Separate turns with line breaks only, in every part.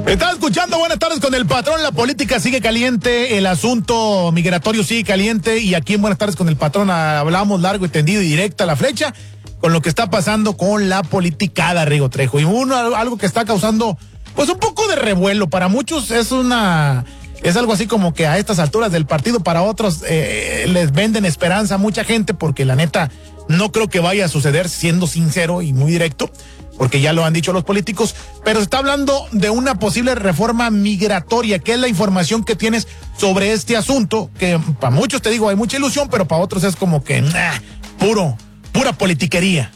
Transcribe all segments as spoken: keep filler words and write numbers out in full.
Estaba escuchando Buenas Tardes con el Patrón. La política sigue caliente, el asunto migratorio sigue caliente, y aquí en Buenas Tardes con el Patrón hablamos largo y tendido y directa a la flecha con lo que está pasando con la politicada, Rigo Trejo. Y uno, algo que está causando pues un poco de revuelo. Para muchos es una es algo así como que a estas alturas del partido, para otros eh, les venden esperanza a mucha gente, porque la neta no creo que vaya a suceder, siendo sincero y muy directo, porque ya lo han dicho los políticos. Pero se está hablando de una posible reforma migratoria. ¿Qué es la información que tienes sobre este asunto? Que para muchos, te digo, hay mucha ilusión, pero para otros es como que nah, puro, pura politiquería.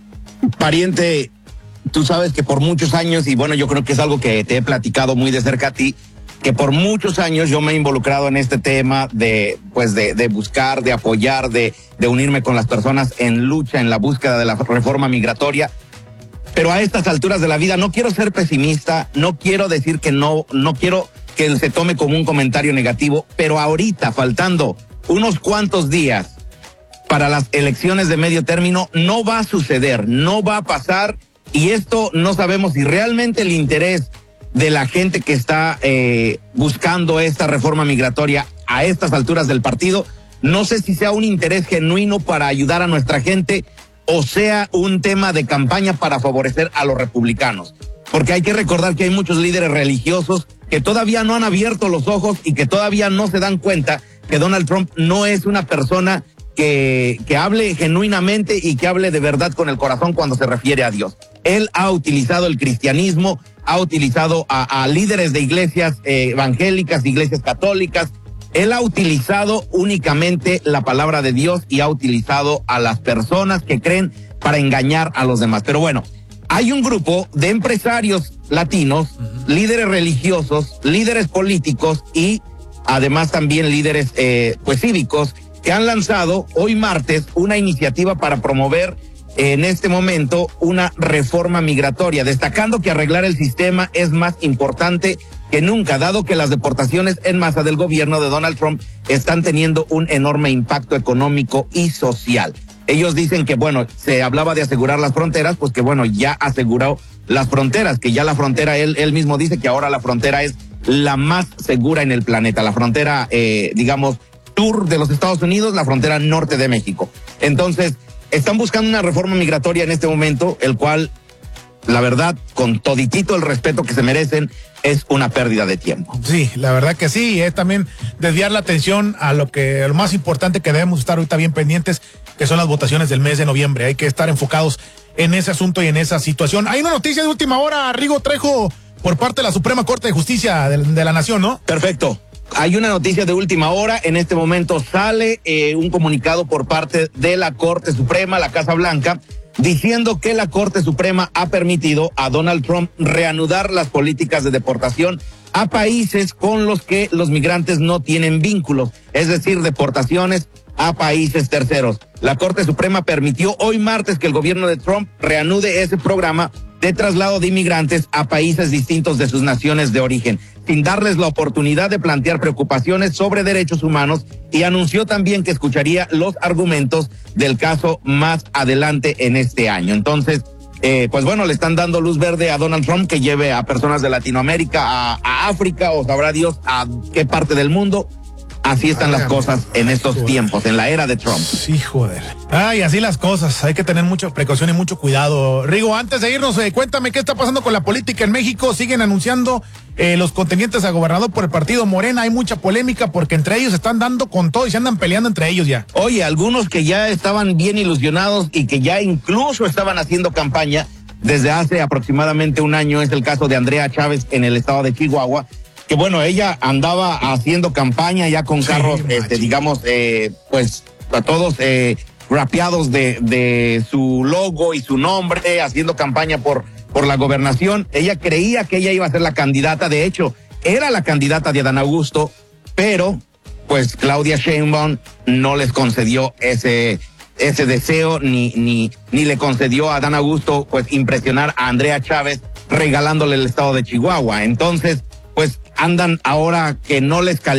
Pariente, tú sabes que por muchos años, y bueno, yo creo que es algo que te he platicado muy de cerca a ti, que por muchos años yo me he involucrado en este tema de, pues de, de buscar, de apoyar, de, de unirme con las personas en lucha, en la búsqueda de la reforma migratoria. Pero a estas alturas de la vida no quiero ser pesimista, no quiero decir que no, no quiero que se tome como un comentario negativo, pero ahorita, faltando unos cuantos días para las elecciones de medio término, no va a suceder, no va a pasar, y esto no sabemos si realmente el interés de la gente que está eh, buscando esta reforma migratoria a estas alturas del partido, no sé si sea un interés genuino para ayudar a nuestra gente, o sea un tema de campaña para favorecer a los republicanos. Porque hay que recordar que hay muchos líderes religiosos que todavía no han abierto los ojos y que todavía no se dan cuenta que Donald Trump no es una persona que, que hable genuinamente y que hable de verdad con el corazón cuando se refiere a Dios. Él ha utilizado el cristianismo, ha utilizado a, a líderes de iglesias eh, evangélicas, iglesias católicas. Él ha utilizado únicamente la palabra de Dios y ha utilizado a las personas que creen para engañar a los demás. Pero bueno, hay un grupo de empresarios latinos, uh-huh. líderes religiosos, líderes políticos y además también líderes eh, pues cívicos, que han lanzado hoy martes una iniciativa para promover en este momento una reforma migratoria, destacando que arreglar el sistema es más importante que nunca, dado que las deportaciones en masa del gobierno de Donald Trump están teniendo un enorme impacto económico y social. Ellos dicen que, bueno, se hablaba de asegurar las fronteras, pues que, bueno, ya aseguró las fronteras, que ya la frontera, él, él mismo dice que ahora la frontera es la más segura en el planeta, la frontera, eh, digamos, sur de los Estados Unidos, la frontera norte de México. Entonces, están buscando una reforma migratoria en este momento, el cual, la verdad, con toditito el respeto que se merecen, es una pérdida de tiempo.
Sí, la verdad que sí, es también desviar la atención a lo que, a lo más importante que debemos estar ahorita bien pendientes, que son las votaciones del mes de noviembre. Hay que estar enfocados en ese asunto y en esa situación. Hay una noticia de última hora, Rigo Trejo, por parte de la Suprema Corte de Justicia de, de la Nación, ¿no?
Perfecto. Hay una noticia de última hora. En este momento sale eh, un comunicado por parte de la Corte Suprema, la Casa Blanca, diciendo que la Corte Suprema ha permitido a Donald Trump reanudar las políticas de deportación a países con los que los migrantes no tienen vínculos, es decir, deportaciones a países terceros. La Corte Suprema permitió hoy martes que el gobierno de Trump reanude ese programa de traslado de inmigrantes a países distintos de sus naciones de origen, sin darles la oportunidad de plantear preocupaciones sobre derechos humanos, y anunció también que escucharía los argumentos del caso más adelante en este año. Entonces, eh, pues bueno, le están dando luz verde a Donald Trump que lleve a personas de Latinoamérica a, a África, o sabrá Dios a qué parte del mundo. Así están Ay, las cosas en estos joder. tiempos, en la era de Trump.
Sí, joder. Ay, así las cosas. Hay que tener mucha precaución y mucho cuidado. Rigo, antes de irnos, eh, cuéntame qué está pasando con la política en México. Siguen anunciando eh, los contendientes a gobernador por el partido Morena. Hay mucha polémica porque entre ellos están dando con todo y se andan peleando entre ellos ya.
Oye, algunos que ya estaban bien ilusionados y que ya incluso estaban haciendo campaña desde hace aproximadamente un año. Es el caso de Andrea Chávez en el estado de Chihuahua, que bueno, ella andaba haciendo campaña ya con carros, sí, este, digamos, eh, pues a todos eh, rapeados de, de su logo y su nombre, haciendo campaña por, por la gobernación. Ella creía que ella iba a ser la candidata, de hecho, era la candidata de Adán Augusto, pero pues Claudia Sheinbaum no les concedió ese, ese deseo, ni, ni, ni le concedió a Adán Augusto, pues, impresionar a Andrea Chávez regalándole el estado de Chihuahua. Entonces, pues andan ahora que no les calienta